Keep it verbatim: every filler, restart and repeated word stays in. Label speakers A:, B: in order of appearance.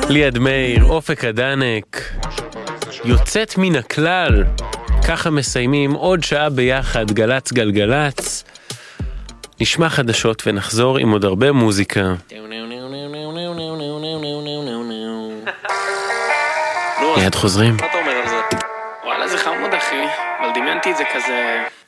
A: ליעד מאיר, אופק הדנק, יוצאת מן הכלל. ככה מסיימים עוד שעה ביחד, גלץ גלגלץ. נשמע חדשות ונחזור עם עוד הרבה מוזיקה. מיד חוזרים.
B: מה אתה אומר על זה? וואלה, זה חמוד אחי, אבל דמיינתי את זה כזה